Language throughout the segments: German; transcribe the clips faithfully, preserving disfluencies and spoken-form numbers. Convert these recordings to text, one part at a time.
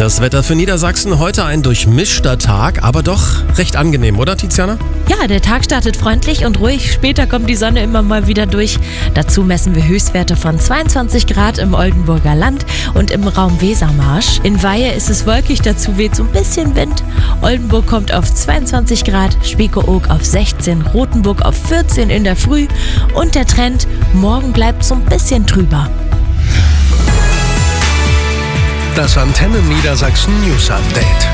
Das Wetter für Niedersachsen, heute ein durchmischter Tag, aber doch recht angenehm, oder Tiziana? Ja, der Tag startet freundlich und ruhig. Später kommt die Sonne immer mal wieder durch. Dazu messen wir Höchstwerte von zweiundzwanzig Grad im Oldenburger Land und im Raum Wesermarsch. In Weihe ist es wolkig, dazu weht so ein bisschen Wind. Oldenburg kommt auf zweiundzwanzig Grad, Spiekeroog auf sechzehn, Rothenburg auf vierzehn in der Früh und der Trend, morgen bleibt so ein bisschen trüber. Das Antenne Niedersachsen News Update.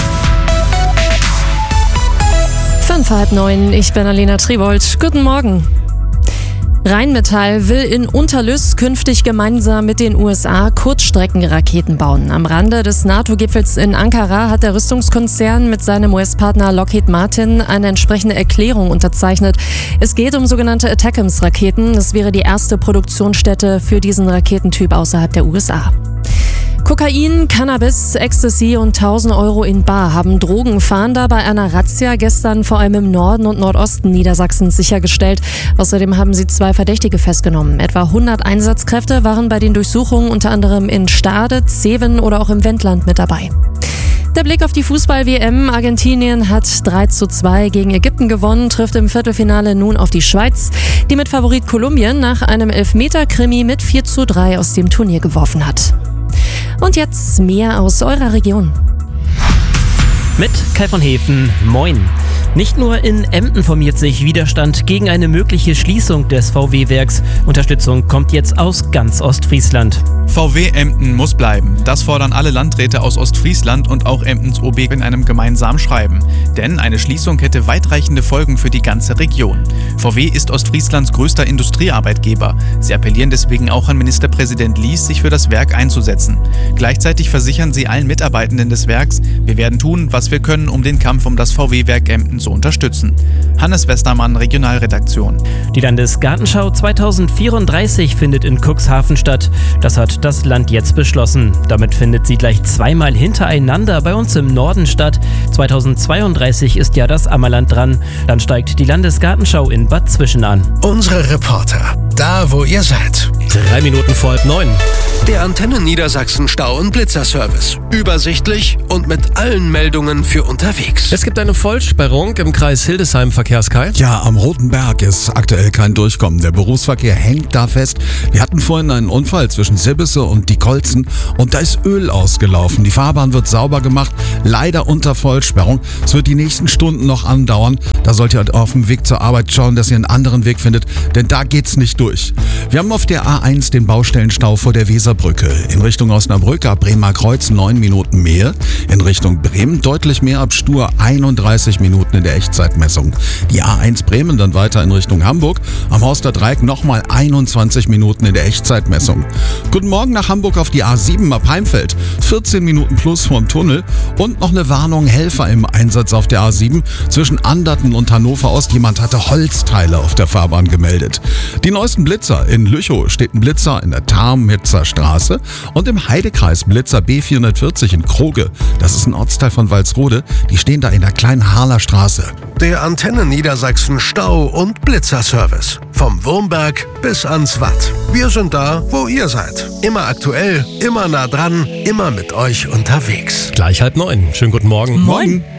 Fünf halb neun, ich bin Alena Tribold. Guten Morgen. Rheinmetall will in Unterlüss künftig gemeinsam mit den U S A Kurzstreckenraketen bauen. Am Rande des NATO-Gipfels in Ankara hat der Rüstungskonzern mit seinem U S-Partner Lockheed Martin eine entsprechende Erklärung unterzeichnet. Es geht um sogenannte ATACMS-Raketen. Das wäre die erste Produktionsstätte für diesen Raketentyp außerhalb der U S A. Kokain, Cannabis, Ecstasy und tausend Euro in bar haben Drogenfahnder bei einer Razzia gestern vor allem im Norden und Nordosten Niedersachsens sichergestellt. Außerdem haben sie zwei Verdächtige festgenommen. Etwa hundert Einsatzkräfte waren bei den Durchsuchungen unter anderem in Stade, Zeven oder auch im Wendland mit dabei. Der Blick auf die Fußball-W M. Argentinien hat drei zu zwei gegen Ägypten gewonnen, trifft im Viertelfinale nun auf die Schweiz, die mit Favorit Kolumbien nach einem Elfmeter-Krimi mit vier zu drei aus dem Turnier geworfen hat. Und jetzt mehr aus eurer Region. Mit Kai von Hefen, moin. Nicht nur in Emden formiert sich Widerstand gegen eine mögliche Schließung des V W-Werks. Unterstützung kommt jetzt aus ganz Ostfriesland. V W Emden muss bleiben. Das fordern alle Landräte aus Ostfriesland und auch Emdens O B in einem gemeinsamen Schreiben. Denn eine Schließung hätte weitreichende Folgen für die ganze Region. V W ist Ostfrieslands größter Industriearbeitgeber. Sie appellieren deswegen auch an Ministerpräsident Lies, sich für das Werk einzusetzen. Gleichzeitig versichern sie allen Mitarbeitenden des Werks, wir werden tun, was wir können, um den Kampf um das V W-Werk Emden zu unterstützen. Hannes Westermann, Regionalredaktion. Die Landesgartenschau zweitausendvierunddreißig findet in Cuxhaven statt. Das hat das Land jetzt beschlossen. Damit findet sie gleich zweimal hintereinander bei uns im Norden statt. zweitausendzweiunddreißig ist ja das Ammerland dran. Dann steigt die Landesgartenschau in Bad Zwischen an. Unsere Reporter, da wo ihr seid. Drei Minuten vor halb neun. Der Antenne Niedersachsen Stau- und Blitzerservice. Übersichtlich und mit allen Meldungen für unterwegs. Es gibt eine Vollsperrung im Kreis Hildesheim, Verkehrskai. Ja, am Roten Berg ist aktuell kein Durchkommen. Der Berufsverkehr hängt da fest. Wir hatten vorhin einen Unfall zwischen Sibbese und die Kolzen und da ist Öl ausgelaufen. Die Fahrbahn wird sauber gemacht, leider unter Vollsperrung. Es wird die nächsten Stunden noch andauern. Da sollt ihr auf dem Weg zur Arbeit schauen, dass ihr einen anderen Weg findet, denn da geht's nicht durch. Wir haben auf der A eins den Baustellenstau vor der Weserbrücke. In Richtung Osnabrück ab Bremer Kreuz neun Minuten mehr. In Richtung Bremen deutlich mehr ab Stur einunddreißig Minuten in der Echtzeitmessung. Die A eins Bremen dann weiter in Richtung Hamburg. Am Horster Dreieck nochmal einundzwanzig Minuten in der Echtzeitmessung. Guten Morgen nach Hamburg auf die A sieben ab Heimfeld. vierzehn Minuten plus vorm Tunnel. Und noch eine Warnung, Helfer im Einsatz auf der A sieben. Zwischen Anderten und Hannover Ost. Jemand hatte Holzteile auf der Fahrbahn gemeldet. Die neuesten Blitzer. In Lüchow steht ein Blitzer in der Tarmitzer Straße. Und im Heidekreis Blitzer B vierhundertvierzig in Kroge. Das ist ein Ortsteil von Walsrode. Die stehen da in der kleinen Harler Straße. Der Antenne Niedersachsen Stau- und Blitzerservice. Vom Wurmberg bis ans Watt. Wir sind da, wo ihr seid. Immer aktuell, immer nah dran, immer mit euch unterwegs. Gleich halb neun. Schönen guten Morgen. Moin.